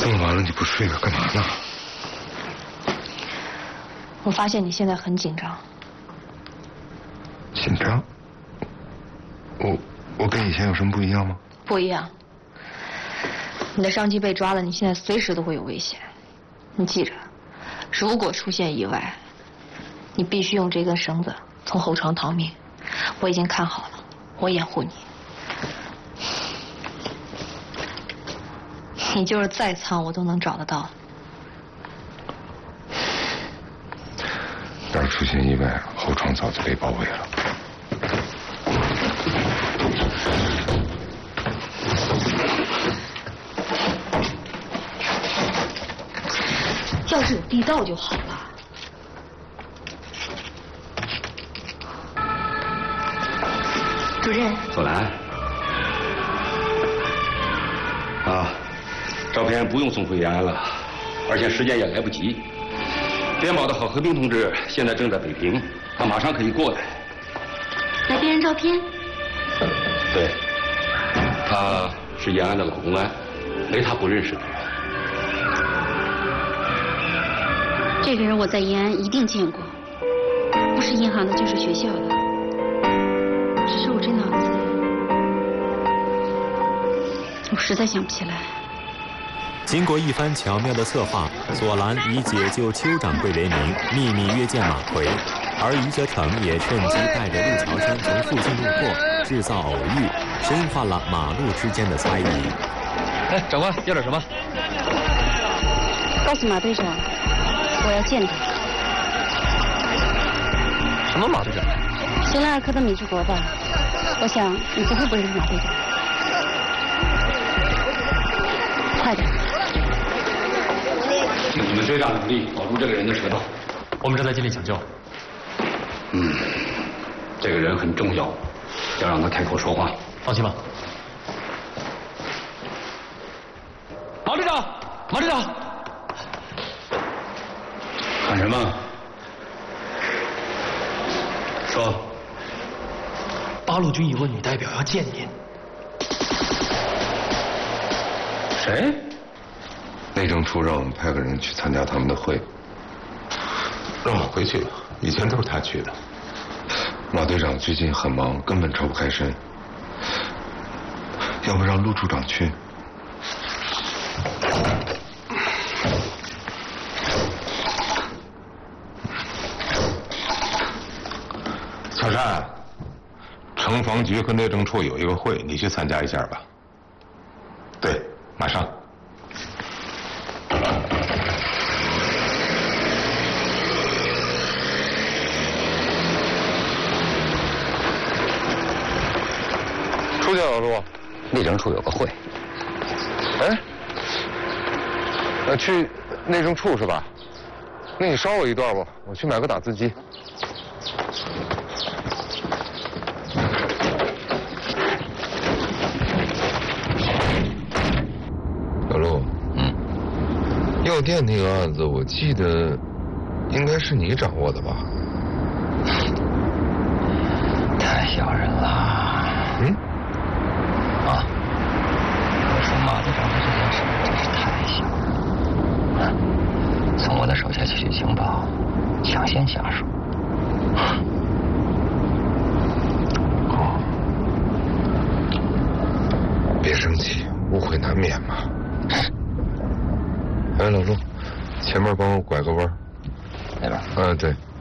这么晚了你不睡了干嘛呢？ 我发现你现在很紧张。 紧张？我跟以前有什么不一样吗？ 不一样。你的上级被抓了，你现在随时都会有危险。你记着，如果出现意外，你必须用这根绳子从后窗逃命。我已经看好了，我掩护你。你就是再苍，我都能找得到。 要是出现意外，后窗早就被包围了。 要是有地道就好了。主任， 左兰。啊，照片不用送回延安了，而且时间也来不及。边保的郝和平同志现在正在北平，他马上可以过来。 来辨认照片？ 对，他是延安的老公安，没他不认识的人。 这个人我在延安一定见过，不是银行的，就是学校的。只是我这脑子，我实在想不起来。 经过一番巧妙的策划，左兰以解救邱掌柜为名，秘密约见马奎，而余则成也趁机带着陆桥山从附近路过，制造偶遇，深化了马路之间的猜疑。 哎，长官，要点什么？ 告诉马队长，我要见他。 什么马队长？ 新来2科的米志国吧？我想你不会不认识马队长。快点！ 请你们最大努力保住这个人的舌头。 我们正在尽力抢救。 这个人很重要，要让他开口说话。 放心吧。马队长，马队长， 喊什么？说。 八路军有个女代表要见您。 谁？ 内政处让我们派个人去参加他们的会。 让我回去吧，以前都是他去的。 马队长最近很忙，根本抽不开身。要不让陆处长去？ 小山，城防局和内政处有一个会，你去参加一下吧。对，马上。 出去了，陆。 内政处有个会。 哎，去内政处是吧？那你捎我一段吧，我去买个打字机。小陆，药店那个案子，我记得应该是你掌握的吧？ 太小人了。我说马队长的这件事真是太小了。从我的手下窃取情报，抢先下手。 别生气，误会难免嘛。哎，老陆，前面帮我拐个弯。 那边。 对。